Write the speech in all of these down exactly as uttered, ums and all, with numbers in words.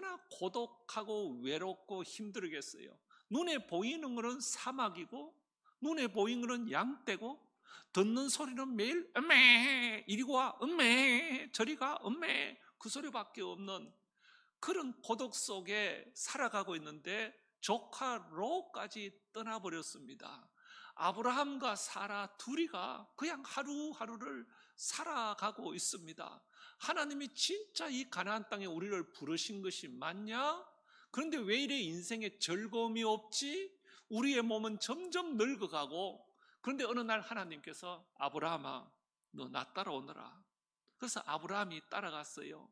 얼마나 고독하고 외롭고 힘들겠어요. 눈에 보이는 것은 사막이고 눈에 보이는 것은 양떼고 듣는 소리는 매일 음메 이리고 와 음메 저리 가 음메 그 소리밖에 없는 그런 고독 속에 살아가고 있는데 조카 롯까지 떠나버렸습니다. 아브라함과 사라 둘이가 그냥 하루하루를 살아가고 있습니다. 하나님이 진짜 이 가나안 땅에 우리를 부르신 것이 맞냐? 그런데 왜 이래 인생에 즐거움이 없지? 우리의 몸은 점점 늙어가고 그런데 어느 날 하나님께서 아브라함아 너 나 따라오너라. 그래서 아브라함이 따라갔어요.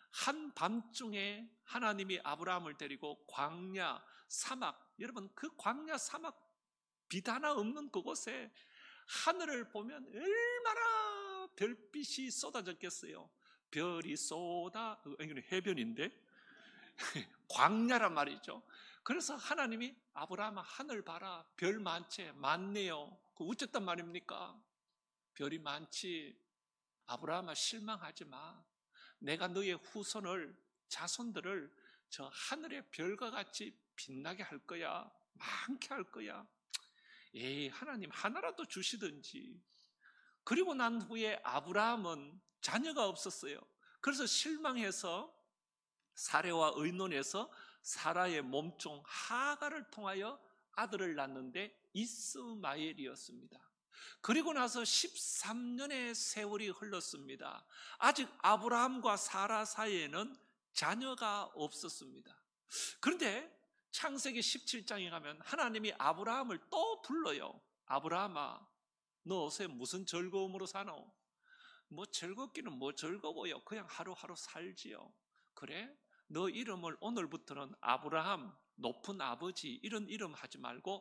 한밤중에 하나님이 아브라함을 데리고 광야, 사막, 여러분 그 광야, 사막 빛 하나 없는 그곳에 하늘을 보면 얼마나 별빛이 쏟아졌겠어요. 별이 쏟아, 이건 해변인데 광야란 말이죠. 그래서 하나님이 아브라함아 하늘 봐라 별 많지 많네요. 그 어쨌단 말입니까? 별이 많지. 아브라함아 실망하지 마. 내가 너의 후손을 자손들을 저 하늘의 별과 같이 빛나게 할 거야. 많게 할 거야. 에이 하나님 하나라도 주시든지. 그리고 난 후에 아브라함은 자녀가 없었어요. 그래서 실망해서 사레와 의논해서 사라의 몸종 하가를 통하여 아들을 낳는데 이스마엘이었습니다. 그리고 나서 십삼 년의 세월이 흘렀습니다. 아직 아브라함과 사라 사이에는 자녀가 없었습니다. 그런데 창세기 십칠 장에 가면 하나님이 아브라함을 또 불러요. 아브라함아 너 요새 무슨 즐거움으로 사노? 뭐 즐겁기는 뭐 즐거워요. 그냥 하루하루 살지요. 그래? 너 이름을 오늘부터는 아브라함, 높은 아버지 이런 이름 하지 말고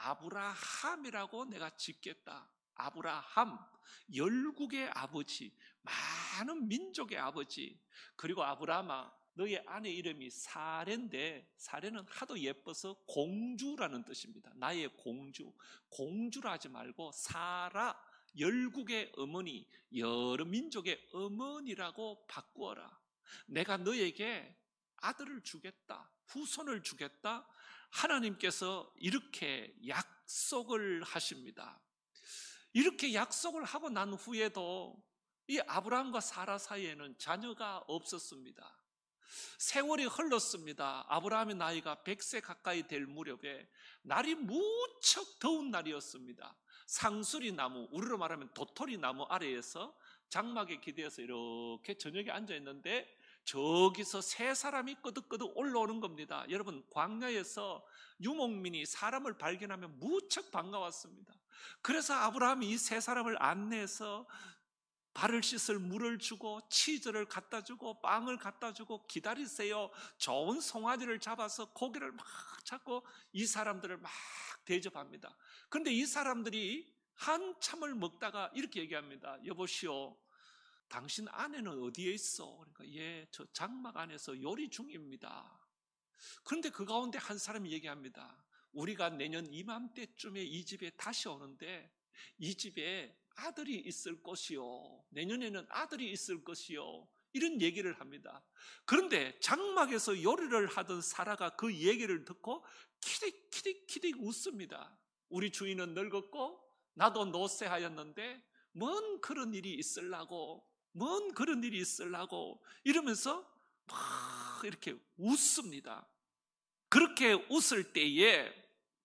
아브라함이라고 내가 짓겠다. 아브라함, 열국의 아버지, 많은 민족의 아버지. 그리고 아브라함아, 너의 아내 이름이 사레인데 사레는 하도 예뻐서 공주라는 뜻입니다. 나의 공주. 공주라 하지 말고 사라, 열국의 어머니, 여러 민족의 어머니라고 바꾸어라. 내가 너에게 아들을 주겠다. 후손을 주겠다. 하나님께서 이렇게 약속을 하십니다. 이렇게 약속을 하고 난 후에도 이 아브라함과 사라 사이에는 자녀가 없었습니다. 세월이 흘렀습니다. 아브라함의 나이가 백 세 가까이 될 무렵에 날이 무척 더운 날이었습니다. 상수리 나무, 우리로 말하면 도토리 나무 아래에서 장막에 기대어서 이렇게 저녁에 앉아 있는데 저기서 세 사람이 끄덕끄덕 올라오는 겁니다. 여러분 광야에서 유목민이 사람을 발견하면 무척 반가웠습니다. 그래서 아브라함이 이 세 사람을 안내해서 발을 씻을 물을 주고 치즈를 갖다 주고 빵을 갖다 주고 기다리세요. 좋은 송아지를 잡아서 고기를 막 잡고 이 사람들을 막 대접합니다. 그런데 이 사람들이 한참을 먹다가 이렇게 얘기합니다. 여보시오, 당신 아내는 어디에 있어? 그러니까 예, 저 장막 안에서 요리 중입니다. 그런데 그 가운데 한 사람이 얘기합니다. 우리가 내년 이맘때쯤에 이 집에 다시 오는데 이 집에 아들이 있을 것이요. 내년에는 아들이 있을 것이요. 이런 얘기를 합니다. 그런데 장막에서 요리를 하던 사라가 그 얘기를 듣고 키릭키릭키릭 웃습니다. 우리 주인은 늙었고 나도 노쇠하였는데 뭔 그런 일이 있으려고 뭔 그런 일이 있으려고 이러면서 막 이렇게 웃습니다. 그렇게 웃을 때에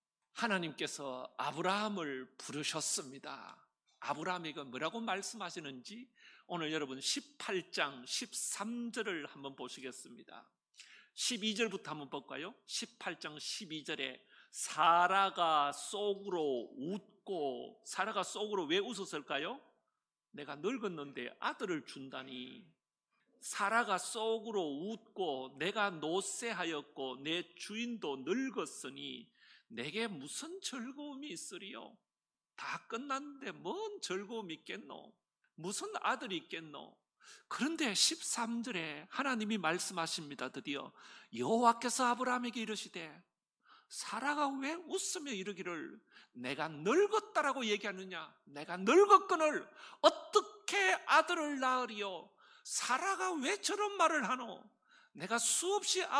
하나님께서 아브라함을 부르셨습니다. 아브라함에게 뭐라고 말씀하시는지 오늘 여러분 십팔 장 십삼 절을 한번 보시겠습니다. 십이 절부터 한번 볼까요? 십팔 장 십이 절에 사라가 속으로 웃고, 사라가 속으로 왜 웃었을까요? 내가 늙었는데 아들을 준다니. 사라가 속으로 웃고 내가 노쇠하였고 내 주인도 늙었으니 내게 무슨 즐거움이 있으리요? 다 끝났는데 뭔 즐거움이 있겠노? 무슨 아들이 있겠노? 그런데 십삼 절에 하나님이 말씀하십니다. 드디어 여호와께서 아브라함에게 이르시되 사라가 왜 웃으며 이르기를 내가 늙었다라고 얘기하느냐? 내가 늙었거늘 어떻게 아들을 낳으리요? 사라가 왜 저런 말을 하노? 내가 수없이